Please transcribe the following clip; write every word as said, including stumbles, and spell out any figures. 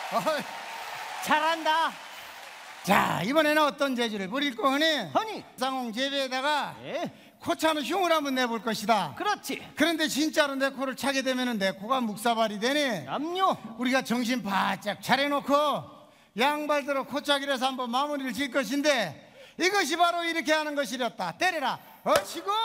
어이. 잘한다. 자, 이번에는 어떤 재주를 부릴 거 하니? 허니. 쌍홍 제비에다가 예, 코차는 흉을 한번 내볼 것이다. 그렇지. 그런데 진짜로 내 코를 차게 되면은 내 코가 묵사발이 되니 남녀. 우리가 정신 바짝 차려놓고 양발대로 코차기를 해서 한번 마무리를 질 것인데 이것이 바로 이렇게 하는 것이렸다. 때려라. 어치고